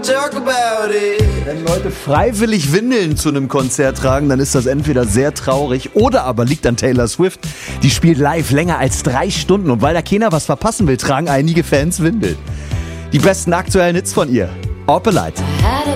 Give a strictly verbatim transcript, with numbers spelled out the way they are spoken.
talk about it. Wenn Leute freiwillig Windeln zu einem Konzert tragen, dann ist das entweder sehr traurig oder aber liegt an Taylor Swift. Die spielt live länger als drei Stunden und weil da keiner was verpassen will, tragen einige Fans Windeln. Die besten aktuellen Hits von ihr. Opelite.